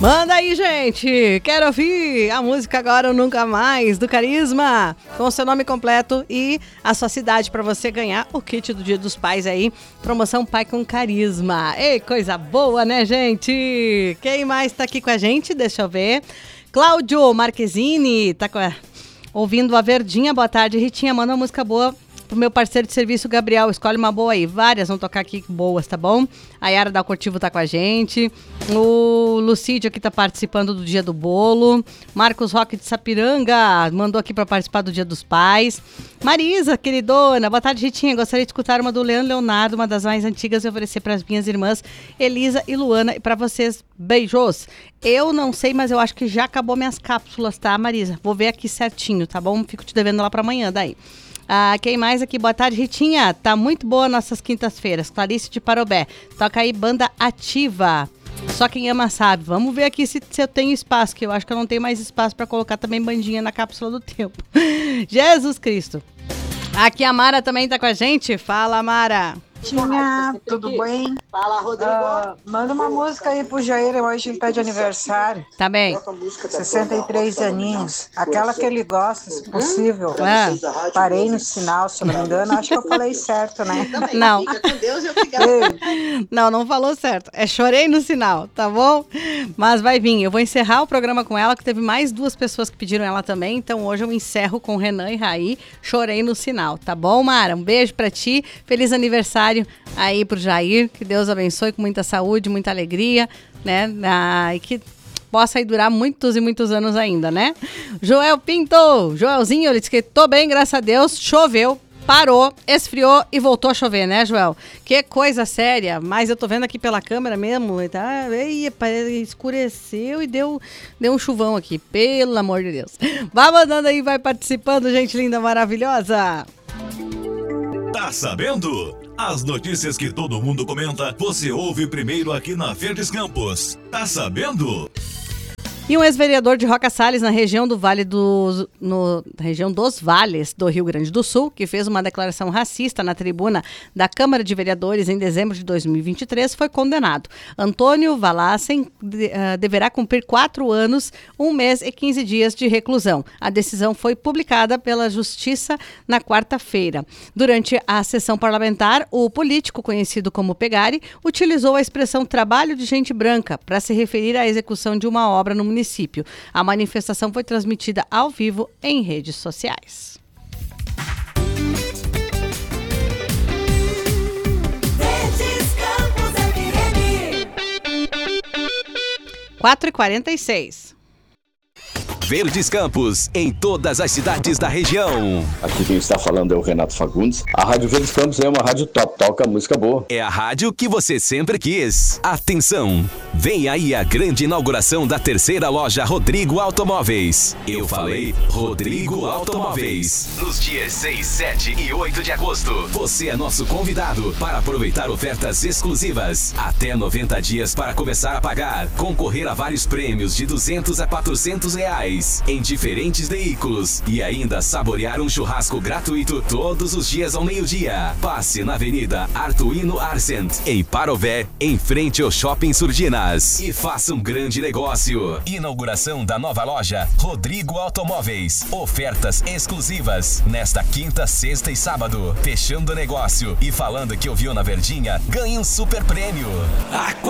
Manda aí, gente! Quero ouvir a música Agora ou Nunca Mais, do Carisma, com o seu nome completo e a sua cidade para você ganhar o kit do Dia dos Pais aí. Promoção Pai com Carisma. Ei, coisa boa, né, gente? Quem mais tá aqui com a gente? Deixa eu ver. Cláudio Marquezini, tá ouvindo a Verdinha. Boa tarde, Ritinha. Manda uma música boa pro meu parceiro de serviço, Gabriel. Escolhe uma boa aí. Várias vão tocar aqui boas, tá bom? A Yara da Cortivo tá com a gente. O Lucídio aqui tá participando do Dia do Bolo. Marcos Roque de Sapiranga mandou aqui pra participar do Dia dos Pais. Marisa, queridona. Boa tarde, Ritinha. Gostaria de escutar uma do Leandro Leonardo, uma das mais antigas, e oferecer pras minhas irmãs Elisa e Luana. E pra vocês, beijos. Eu não sei, mas eu acho que já acabou minhas cápsulas, tá, Marisa? Vou ver aqui certinho, tá bom? Fico te devendo lá pra amanhã, daí. Quem mais aqui? Boa tarde, Ritinha. Tá muito boa nossas quintas-feiras. Clarice de Parobé. Toca aí, Banda Ativa. Só quem ama sabe. Vamos ver aqui se eu tenho espaço, que eu acho que eu não tenho mais espaço pra colocar também bandinha na cápsula do tempo. Jesus Cristo. Aqui a Mara também tá com a gente. Fala, Mara. Tinha, tudo bem? Fala, Rodrigo. Manda uma música aí pro Jair, hoje ele tá de aniversário. Tá bem. 63 aninhos. Aquela que ele gosta, se possível. Parei no sinal, se eu não me engano. Acho que eu falei certo, né? Não. Fica com Deus, eu fico... Não falou certo. É Chorei no Sinal, tá bom? Mas vai vir. Eu vou encerrar o programa com ela, que teve mais 2 pessoas que pediram ela também. Então hoje eu encerro com Renan e Raí, Chorei no Sinal, tá bom, Mara? Um beijo pra ti. Feliz aniversário aí pro Jair, que Deus abençoe com muita saúde, muita alegria, né? E que possa aí durar muitos e muitos anos ainda, né? Joel Pinto, Joelzinho, ele disse que tô bem, graças a Deus, choveu, parou, esfriou e voltou a chover, né, Joel? Que coisa séria, mas eu tô vendo aqui pela câmera mesmo, tá? Escureceu e deu um chuvão aqui, pelo amor de Deus. Vai mandando aí, vai participando, gente linda, maravilhosa. Tá sabendo? As notícias que todo mundo comenta, você ouve primeiro aqui na Verdes Campos. Tá sabendo? E um ex-vereador de Roca Salles, na região do região dos Vales do Rio Grande do Sul, que fez uma declaração racista na tribuna da Câmara de Vereadores em dezembro de 2023, foi condenado. Antônio Valassen deverá cumprir 4 anos, 1 mês e 15 dias de reclusão. A decisão foi publicada pela Justiça na quarta-feira. Durante a sessão parlamentar, o político conhecido como Pegari utilizou a expressão trabalho de gente branca para se referir à execução de uma obra no município. A manifestação foi transmitida ao vivo em redes sociais. Verdes Campos FM. 4h46. Verdes Campos, em todas as cidades da região. Aqui quem está falando é o Renato Fagundes. A Rádio Verdes Campos é uma rádio top, toca música boa. É a rádio que você sempre quis. Atenção, vem aí a grande inauguração da 3ª loja Rodrigo Automóveis. Eu falei Rodrigo Automóveis. Nos dias 6, 7 e 8 de agosto. Você é nosso convidado para aproveitar ofertas exclusivas. Até 90 dias para começar a pagar. Concorrer a vários prêmios de R$200 a R$400 em diferentes veículos e ainda saborear um churrasco gratuito todos os dias ao meio-dia. Passe na Avenida Artuino Arsent, em Parobé, em frente ao Shopping Surginas, e faça um grande negócio. Inauguração da nova loja Rodrigo Automóveis. Ofertas exclusivas nesta quinta, sexta e sábado. Fechando o negócio e falando que ouviu na Verdinha, ganhe um super prêmio.